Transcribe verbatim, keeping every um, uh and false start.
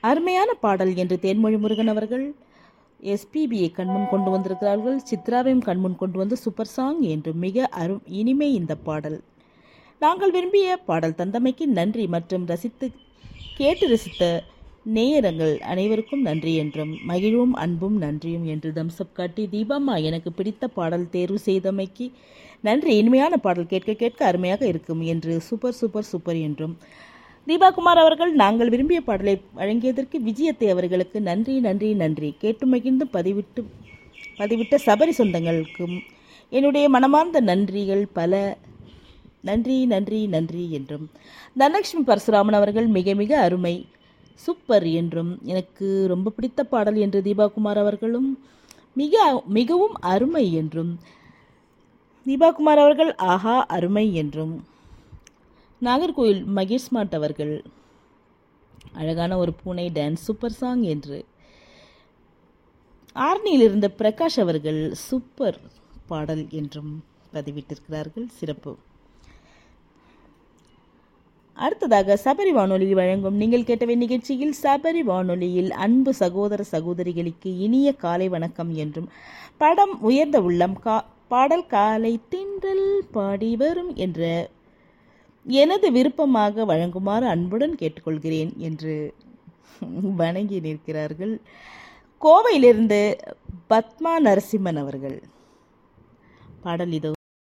அருமையான பாடல் என்று தேன்மொழி முருகன் அவர்கள் எஸ்பிபியை கண்முன் கொண்டு வந்திருக்கிறார்கள். சித்ராவையும் கண்முன் கொண்டு வந்து சூப்பர் சாங் என்று மிக அரு இனிமை இந்த பாடல். நாங்கள் விரும்பிய பாடல் தந்தமைக்கு நன்றி மற்றும் ரசித்து கேட்டு ரசித்த நேயரங்கள் அனைவருக்கும் நன்றி என்றும் மகிழ்வும் அன்பும் நன்றியும் என்று தம்சப் காட்டி தீபாம்மா எனக்கு பிடித்த பாடல் தேர்வு செய்தமைக்கு நன்றி. இனிமையான பாடல் கேட்க கேட்க அருமையாக இருக்கும் என்று சூப்பர் சூப்பர் சூப்பர் என்றும் தீபாகுமார் அவர்கள் நாங்கள் விரும்பிய பாடலை வழங்கியதற்கு விஜயத்தை அவர்களுக்கு நன்றி நன்றி நன்றி. கேட்டு மகிழ்ந்து பதிவிட்டு பதிவிட்ட சபரி சொந்தங்களுக்கும் என்னுடைய மனமார்ந்த நன்றிகள் பல. நன்றி நன்றி நன்றி என்றும் தனலட்சுமி பரசுராமன் அவர்கள் மிக மிக அருமை சூப்பர் என்றும் எனக்கு ரொம்ப பிடித்த பாடல் என்று தீபாகுமார் அவர்களும் மிக மிகவும் அருமை என்றும் தீபாகுமார் அவர்கள் ஆஹா அருமை என்றும் நாகர்கோவில் மகேஷ் ஸ்மார்ட் அவர்கள் அழகான ஒரு பூனை டான்ஸ் சூப்பர் சாங் என்று ஆர்னியில் இருந்த பிரகாஷ் அவர்கள் சூப்பர் பாடல் என்றும் பதிவிட்டிருக்கிறார்கள். சிறப்பு. அடுத்ததாக சபரி வானொலி வழங்கும் நீங்கள் கேட்டவை நிகழ்ச்சியில் சபரி வானொலியில் அன்பு சகோதர சகோதரிகளுக்கு இனிய காலை வணக்கம் என்றும் படம் உயர்ந்த உள்ளம் கா பாடல் காலை தின்றல் பாடி வரும் என்ற எனது விருப்பமாக வழங்குமாறு அன்புடன் கேட்டுக்கொள்கிறேன் என்று வணங்கி நிற்கிறார்கள். கோவையிலிருந்து பத்மா நரசிம்மன் அவர்கள். பாடல் இதோ.